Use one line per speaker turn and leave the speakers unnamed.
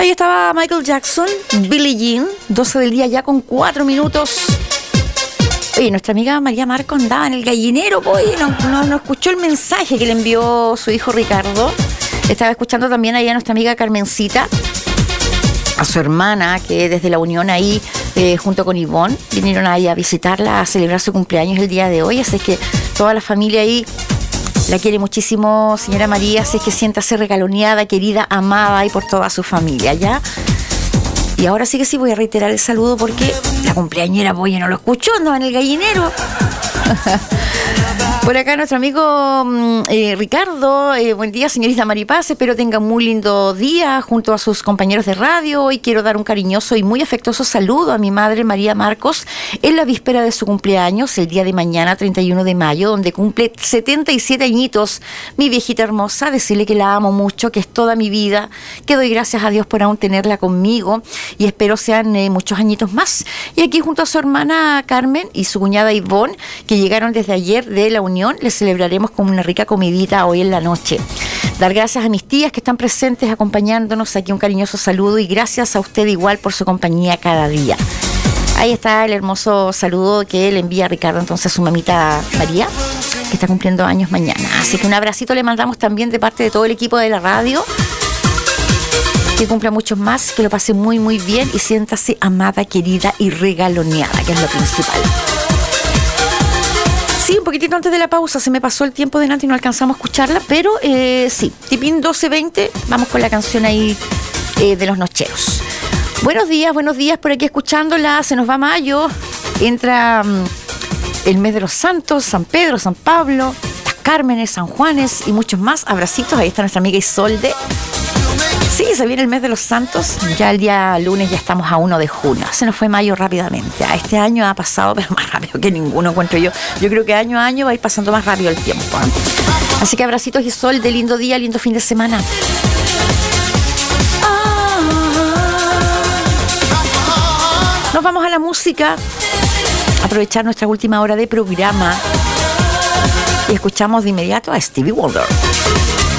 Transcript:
Ahí estaba Michael Jackson, Billie Jean, 12 del día ya con 4 minutos. Oye, nuestra amiga María Marcos andaba en el gallinero, pues, no escuchó el mensaje que le envió su hijo Ricardo. Estaba escuchando también ahí a nuestra amiga Carmencita, a su hermana, que desde la Unión ahí, junto con Ivonne, vinieron ahí a visitarla, a celebrar su cumpleaños el día de hoy. Así que toda la familia ahí la quiere muchísimo, señora María. Así que siéntase regaloneada, querida, amada, y por toda su familia, ¿ya? Y ahora sí que sí voy a reiterar el saludo porque la cumpleañera, oye, no lo escuchó, andaba en el gallinero. Por acá nuestro amigo Ricardo, buen día señorita Maripaz, espero tenga muy lindo día junto a sus compañeros de radio. Y quiero dar un cariñoso y muy afectuoso saludo a mi madre María Marcos en la víspera de su cumpleaños, el día de mañana 31 de mayo, donde cumple 77 añitos, mi viejita hermosa. Decirle que la amo mucho, que es toda mi vida, que doy gracias a Dios por aún tenerla conmigo y espero sean muchos añitos más. Y aquí junto a su hermana Carmen y su cuñada Ivonne, que llegaron desde ayer de la Unión, les celebraremos con una rica comidita hoy en la noche. Dar gracias a mis tías que están presentes acompañándonos, aquí un cariñoso saludo y gracias a usted igual por su compañía cada día. Ahí está el hermoso saludo que le envía Ricardo entonces a su mamita María, que está cumpliendo años mañana. Así que un abracito le mandamos también de parte de todo el equipo de la radio, que cumpla muchos más, que lo pase muy muy bien y siéntase amada, querida y regaloneada, que es lo principal. Sí, un poquitito antes de la pausa se me pasó el tiempo delante y no alcanzamos a escucharla, pero sí, tipín 12:20, vamos con la canción ahí de los nocheros. Buenos días por aquí escuchándola. Se nos va mayo, entra el mes de los santos, San Pedro, San Pablo, las Cármenes, San Juanes y muchos más. Abracitos, ahí está nuestra amiga Isolde. Sí, se viene el mes de los santos, ya el día lunes ya estamos a 1 de junio, se nos fue mayo rápidamente. Este año ha pasado, pero más rápido que ninguno encuentro yo. Yo creo que año a año va a ir pasando más rápido el tiempo, ¿eh? Así que abracitos y sol, de lindo día, lindo fin de semana. Nos vamos a la música, aprovechar nuestra última hora de programa y escuchamos de inmediato a Stevie Wonder.